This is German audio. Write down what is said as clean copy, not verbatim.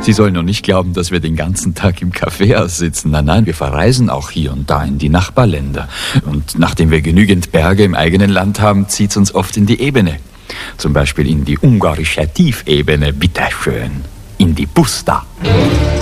Sie sollen nur nicht glauben, dass wir den ganzen Tag im Kaffeehaus sitzen. Nein, nein, wir verreisen auch hier und da in die Nachbarländer. Und nachdem wir genügend Berge im eigenen Land haben, zieht's uns oft in die Ebene. Zum Beispiel in die ungarische Tiefebene, bitteschön, in die Puszta.